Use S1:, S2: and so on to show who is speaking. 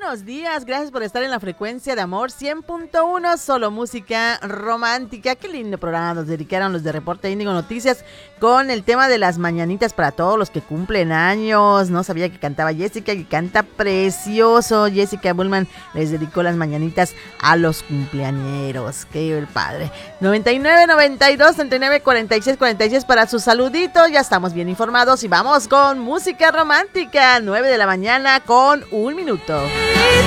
S1: buenos días, gracias por estar en la frecuencia de amor 100.1, solo música romántica. Qué lindo programa nos dedicaron los de Reporte Índigo Noticias con el tema de las mañanitas para todos los que cumplen años. No sabía que cantaba Jessica, que canta precioso. Jessica Bullman les dedicó las mañanitas a los cumpleañeros. Qué padre. 99 92 39 46 46 para su saludito. Ya estamos bien informados y vamos con música romántica. 9 de la mañana con 1 minuto.